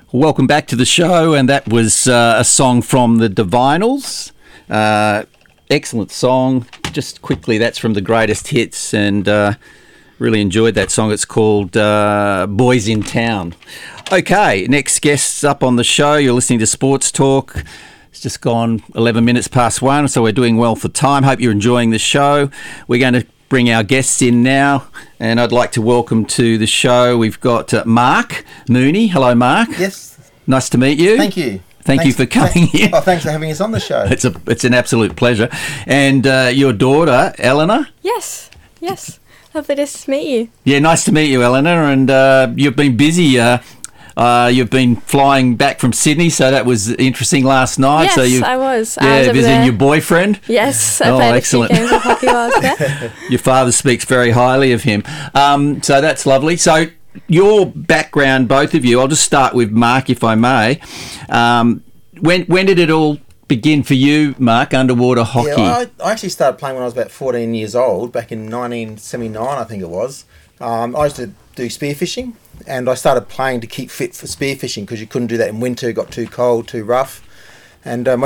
Welcome back to the show, and that was a song from the Divinals. Excellent song. Just quickly, that's from the Greatest Hits, and really enjoyed that song. It's called Boys in Town. Okay, next guest's up on the show. You're listening to Sports Talk. It's just gone 11 minutes past 1, so we're doing well for time. Hope you're enjoying the show. We're going to bring our guests in now, and I'd like to welcome to the show, we've got Mark Mooney. Hello, Mark. Yes. Nice to meet you. Thank you. Thank you for coming here. Oh, thanks for having us on the show. It's an absolute pleasure. And your daughter, Eleanor? Yes. Lovely to meet you. Yeah, nice to meet you, Eleanor. And you've been busy. You've been flying back from Sydney, so that was interesting last night. Yes, so you, I was. Yeah, I was over visiting there. your boyfriend. Yes, I played excellent. a few games of hockey while I was there. Your father speaks very highly of him. So that's lovely. So your background, both of you, I'll just start with Mark, if I may. When did it all begin for you, Mark, underwater hockey? Yeah, I actually started playing when I was about 14 years old, back in 1979, I think it was. I used to do spearfishing, and I started playing to keep fit for spearfishing because you couldn't do that in winter. It got too cold, too rough. And my